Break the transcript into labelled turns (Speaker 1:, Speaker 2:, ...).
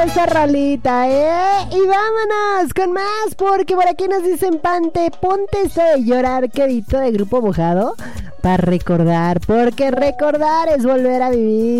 Speaker 1: esa rolita, Y vámonos con más, porque por aquí nos dicen ponte eso de llorar, quedito de Grupo Mojado, para recordar, porque recordar es volver a vivir.